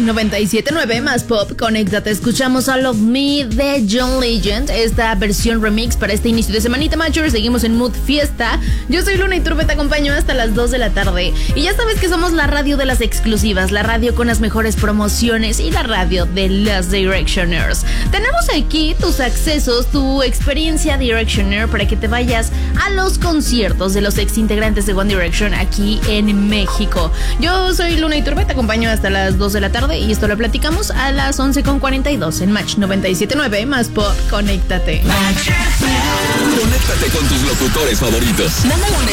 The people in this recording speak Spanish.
97.9 más pop, conéctate. Escuchamos All of Me de John Legend, esta versión remix para este inicio de semanita Major. Seguimos en mood fiesta. Yo soy Luna Iturbe, te acompaño hasta las 2 de la tarde. Y ya sabes que somos la radio de las exclusivas, la radio con las mejores promociones y la radio de las Directioners. Tenemos aquí tus accesos, tu experiencia Directioner para que te vayas a los conciertos de los ex integrantes de One Direction aquí en México. Yo soy Luna Iturbe, te acompaño hasta las 2 de la tarde y esto lo platicamos a las 11:42 en Match 97.9 más pop. Conéctate. Conéctate con tus locutores favoritos. Mándale un